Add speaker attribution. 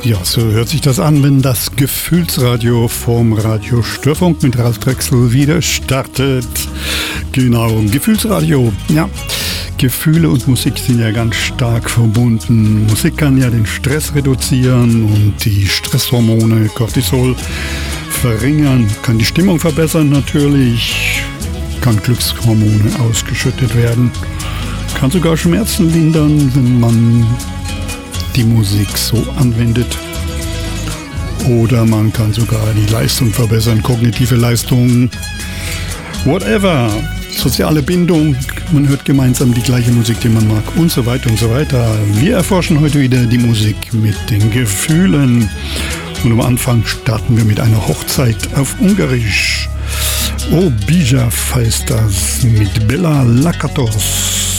Speaker 1: Ja, so hört sich das an, wenn das Gefühlsradio vom Radio Störfunk mit Ralf Drechsel wieder startet. Genau, Gefühlsradio, ja. Gefühle und Musik sind ja ganz stark verbunden. Musik kann ja den Stress reduzieren und die Stresshormone Cortisol verringern, kann die Stimmung verbessern natürlich, kann Glückshormone ausgeschüttet werden, kann sogar Schmerzen lindern, wenn man die Musik so anwendet. Oder man kann sogar die Leistung verbessern, kognitive Leistung, whatever, soziale Bindung, man hört gemeinsam die gleiche Musik, die man mag und so weiter und so weiter. Wir erforschen heute wieder die Musik mit den Gefühlen und am Anfang starten wir mit einer Hochzeit auf Ungarisch. O Bija heißt das mit Bella Lakatos.